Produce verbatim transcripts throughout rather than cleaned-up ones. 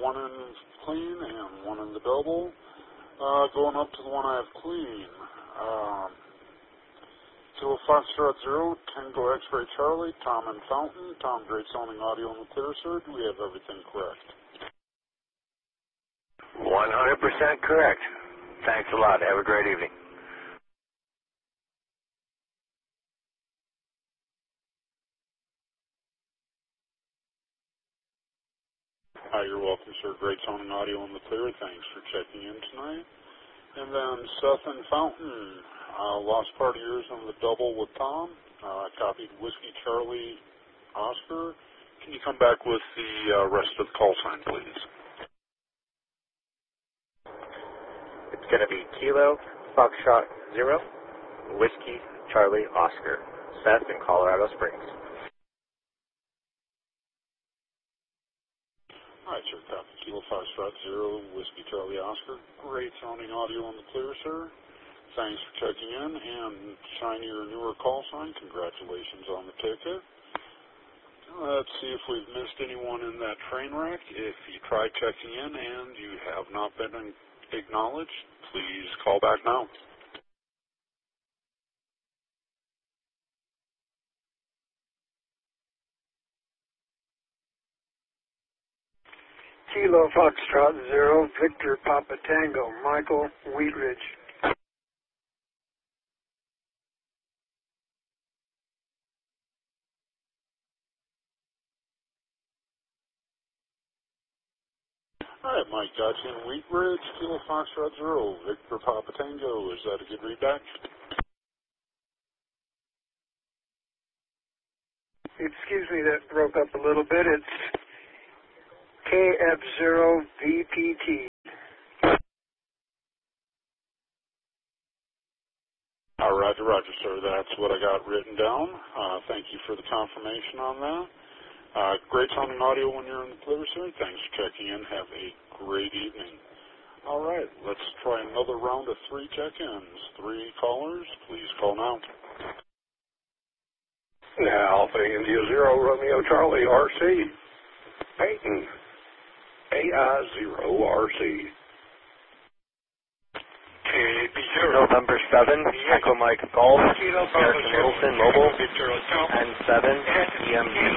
one in clean and one in the double. Uh, going up to the one I have clean. Um, Kilo Foxtrot Zero, Tango X-Ray Charlie, Tom and Fountain. Tom, great sounding audio in the clear, sir. Do we have everything correct? one hundred percent correct. Thanks a lot. Have a great evening. Hi, you're welcome, sir. Great sounding audio in the clear. Thanks for checking in tonight. And then Seth and Fountain, uh, lost part of yours on the double with Tom. Uh, copied Whiskey Charlie Oscar. Can you come back with the uh, rest of the call sign, please? It's going to be Kilo Foxtrot Zero, Whiskey Charlie Oscar. Seth in Colorado Springs. All right, sir. Copy. Kilo Foxtrot Zero, Whiskey Charlie Oscar. Great sounding audio in the clear, sir. Thanks for checking in, and shinier, newer call sign. Congratulations on the ticket. Let's see if we've missed anyone in that train wreck. If you tried checking in and you have not been acknowledged, please call back now. Kilo Foxtrot Zero, Victor Papa Tango, Michael Wheatridge. All right, Mike, got you in Wheatridge, Kilo Foxtrot Zero, Victor Papa Tango. Is that a good readback? Excuse me, that broke up a little bit. It's K F zero V P T. Uh, roger, roger, sir. That's what I got written down. Uh, thank you for the confirmation on that. Uh, great sounding audio when you're in the clear, sir. Thanks for checking in. Have a great evening. All right, let's try another round of three check-ins. Three callers, please call now. Alpha India Zero, Romeo Charlie, R C. Peyton, A I Zero, R C. November seventh, Echo Mike Golf, Eric Middleton Mobile, and seven, E M G.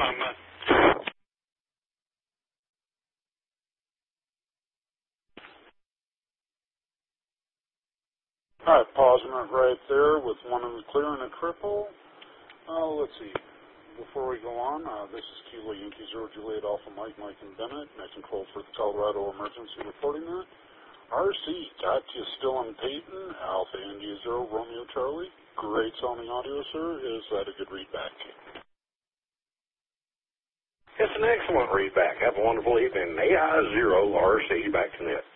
All right, pausing it right there with one in the clear and a triple. Uh, let's see. Before we go on, uh, this is Kilo Yankee Zero Juliet Alpha Mike, Mike and Bennett, net control for the Colorado Emergency Reporting Net. R C, got you still in Peyton, Alpha India Zero, Romeo Charlie. Great sounding audio, sir. Is that a good readback? It's an excellent readback. Have a wonderful evening. A I Zero, R C, back to net.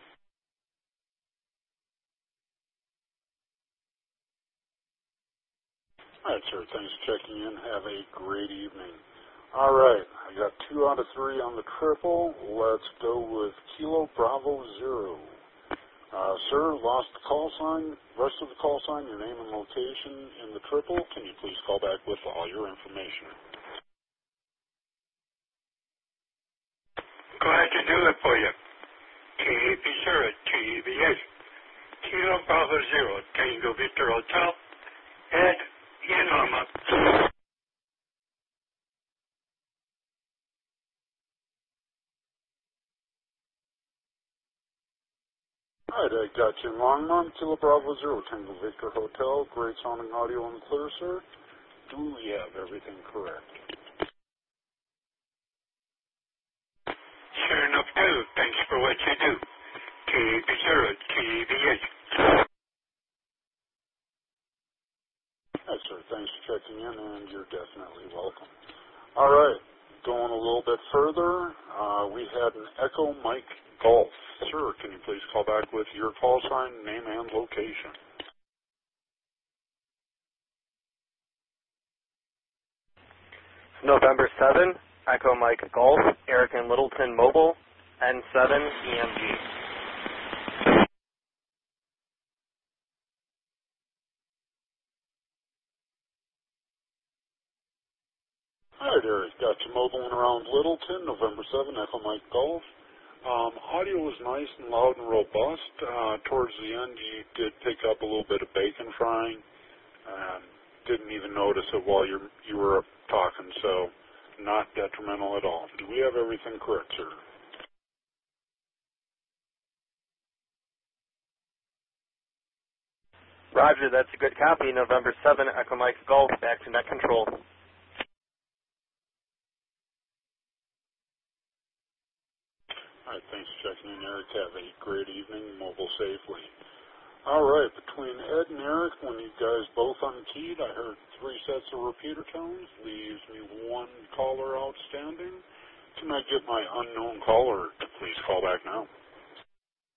All right, sir. Thanks for checking in. Have a great evening. All right. I got two out of three on the triple. Let's go with Kilo Bravo Zero. Uh, sir, lost the call sign. Rest of the call sign, your name and location in the triple. Can you please call back with all your information? Glad to do it for you. K A P Zero, T E B S. Kilo Bravo Zero, Tango Victor Hotel, at Yanama. All right, I got you in Longmont, Kilo Bravo Zero, Tango Victor Hotel. Great sounding audio and clear, sir. Do we have everything correct? Sure enough, do. Thanks for what you do. K A P Zero, T E B S. Hi, sir. Thanks for checking in, and you're definitely welcome. All right, going a little bit further, uh, we had an Echo Mike Golf. Sir, can you please call back with your call sign, name, and location? November seventh, Echo Mike Golf, Eric and Littleton Mobile, N seven, E M G. All right, Eric. Got you mobile and around Littleton, November seventh, Echo Mike Golf. Um, audio was nice and loud and robust. Uh, towards the end, you did pick up a little bit of bacon frying. Um, didn't even notice it while you you were talking, so not detrimental at all. Do we have everything correct, sir? Roger, that's a good copy. November seventh, Echo Mike Golf, back to net control. All right, thanks for checking in, Eric. Have a great evening. Mobile safely. All right, between Ed and Eric, when you guys both unkeyed, I heard three sets of repeater tones. Leaves me one caller outstanding. Can I get my unknown caller to please call back now?